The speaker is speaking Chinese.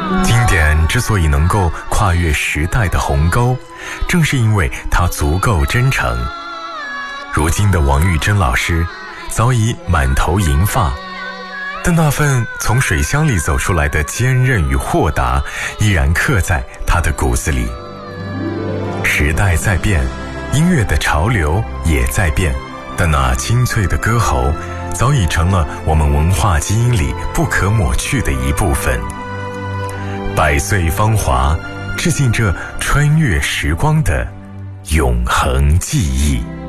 经典之所以能够跨越时代的鸿沟，正是因为它足够真诚。如今的王玉珍老师早已满头银发，但那份从水箱里走出来的坚韧与豁达依然刻在他的骨子里。时代在变，音乐的潮流也在变，但那清脆的歌喉早已成了我们文化基因里不可抹去的一部分。百岁芳华，致敬这穿越时光的永恒记忆。